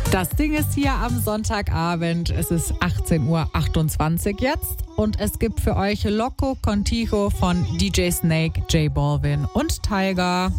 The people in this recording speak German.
Das Ding ist hier am Sonntagabend. Es ist 18:28 Uhr jetzt und es gibt für euch Loco Contigo von DJ Snake, J Balvin und Tiger.